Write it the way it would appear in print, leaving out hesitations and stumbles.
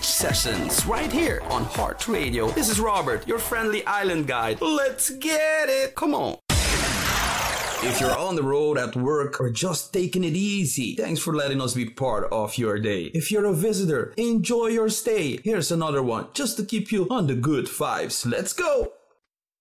beach sessions right here on Heart Radio. This is Robert, your friendly island guide. Let's get it! Come on! If you're on the road at work or just taking it easy, thanks for letting us be part of your day. If you're a visitor, enjoy your stay. Here's another one just to keep you on the good vibes. Let's go!